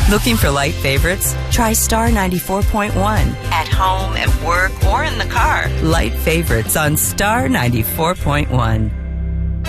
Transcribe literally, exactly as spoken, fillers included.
Looking for light favorites? Try Star ninety-four point one. At home, at work, or in the car. Light favorites on Star ninety-four point one.